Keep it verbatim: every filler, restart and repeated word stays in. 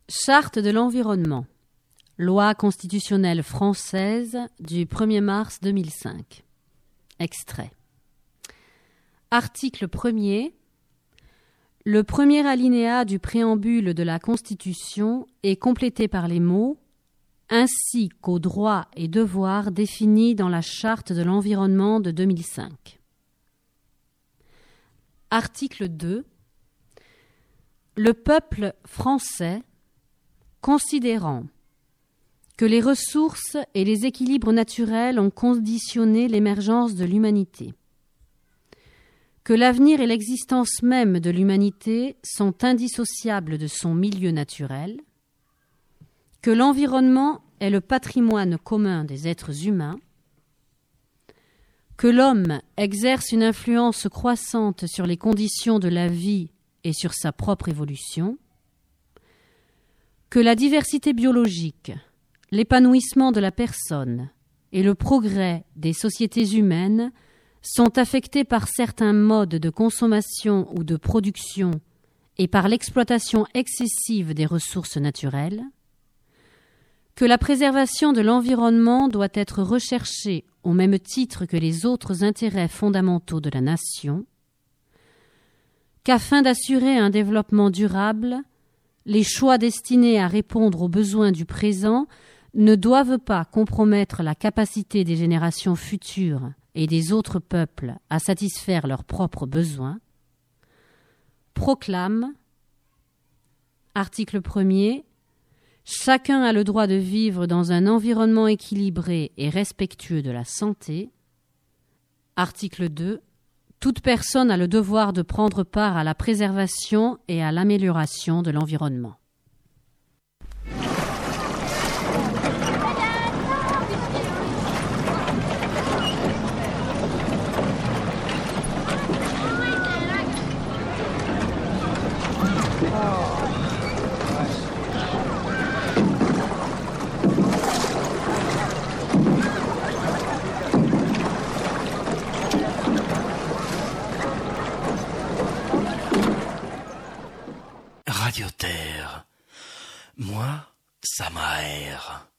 Charte de l'environnement. Loi constitutionnelle française du premier mars deux mille cinq. Extrait. Article premier. Le premier alinéa du préambule de la Constitution est complété par les mots « ainsi qu'aux droits et devoirs définis dans la Charte de l'environnement de deux mille cinq ». Article deux. Le peuple français, considérant que les ressources et les équilibres naturels ont conditionné l'émergence de l'humanité, que l'avenir et l'existence même de l'humanité sont indissociables de son milieu naturel, que l'environnement est le patrimoine commun des êtres humains, que l'homme exerce une influence croissante sur les conditions de la vie et sur sa propre évolution, que la diversité biologique, l'épanouissement de la personne et le progrès des sociétés humaines sont affectés par certains modes de consommation ou de production et par l'exploitation excessive des ressources naturelles, que la préservation de l'environnement doit être recherchée au même titre que les autres intérêts fondamentaux de la nation, qu'afin d'assurer un développement durable, les choix destinés à répondre aux besoins du présent ne doivent pas compromettre la capacité des générations futures et des autres peuples à satisfaire leurs propres besoins, proclame, article premier, chacun a le droit de vivre dans un environnement équilibré et respectueux de la santé. Article deux. Toute personne a le devoir de prendre part à la préservation et à l'amélioration de l'environnement. Radio Terre, moi, ça m'aère.